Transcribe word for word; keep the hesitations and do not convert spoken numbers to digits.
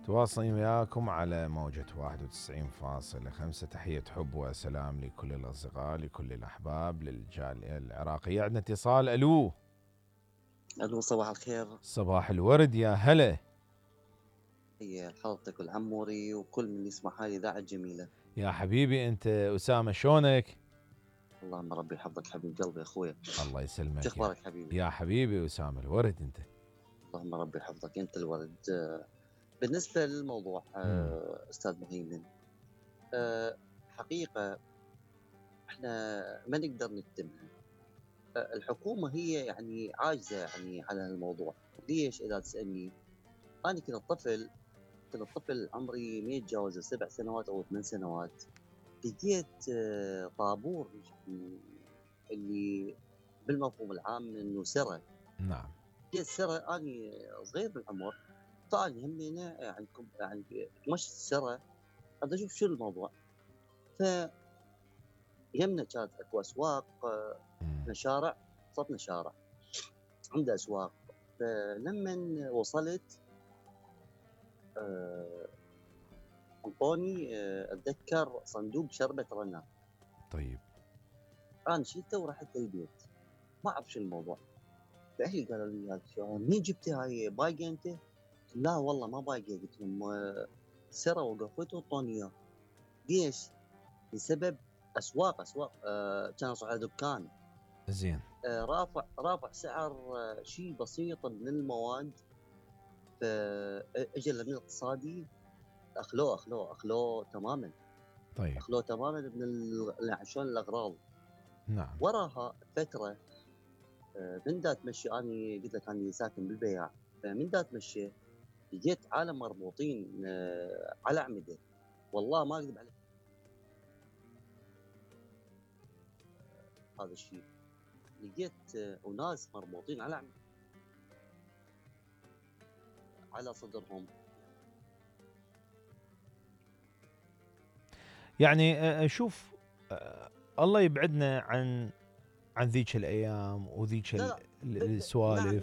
تواصلين وياكم على موجة واحد وتسعين فاصلة خمسة. تحية حب وسلام لكل الأصدقاء، لكل الأحباب، للجالية العراقية. عندنا اتصال. ألو. ألو، صباح الخير. صباح الورد، يا هلا. هي حضرتك والعموري وكل من يسمع هاي الإذاعة الجميلة. يا حبيبي أنت أسامة، شلونك؟ اللهم ربي يحفظك حبيب قلبي يا أخويا. الله يسلمك. شو يا أخبارك حبيبي؟ يا حبيبي أسامة الورد أنت. اللهم ربي يحفظك، أنت الورد. آه، بالنسبة للموضوع مم. آه، أستاذ مهيمن، آه، حقيقة إحنا ما نقدر نكتمها. آه، الحكومة هي يعني عاجزة يعني على الموضوع. ليش إذا تسألني؟ أنا كنت طفل كنت طفل عمري ما يتجاوز سبع سنوات أو ثمان سنوات. لقيت آه، طابور اللي بالمفهوم العام انه سرى. نعم. لقيت سرى، اني صغير بالعمر، فاني همينه يعني كم- يعني مش سرى. هذا اشوف شو الموضوع. ف يمنا كانت اكو اسواق، آه، مم. احنا شارع، صرنا شارع عنده اسواق. فلما وصلت آه، انطوني آه، اتذكر صندوق شربة رنا. طيب. انا شلته ورحت للبيت، ما اعرف شو الموضوع. فاهلي قالوا لي هذا شو- منين جبتها هاي، بايقه انت؟ قلت لا والله ما بايقه. قلت لهم آه، سروا وقفت واعطوني اياه. ليش؟ بسبب اسواق اسواق آه كان صاحب دكان زين. آه رافع رافع سعر آه شيء بسيط من المواد. فاجى الامن الاقتصادي، اخلوه اخلوه اخلوه تماما. طيب. اخلوه تماما من ال- شلون الاغراض. نعم. وراها فتره آه من دا تمشي، اني قلت لك اني ساكن بالبياع. فمن دا تمشي لقيت عالم مربوطين آه على اعمده. والله ما اكذب عليك هذا الشيء. لقيت آه اناس مربوطين على اعمده على صدرهم. يعني آه، شوف، آه، الله يبعدنا عن عن ذيك الأيام وذيك لا ال- لا ال- ب- ب- نعم السوالف.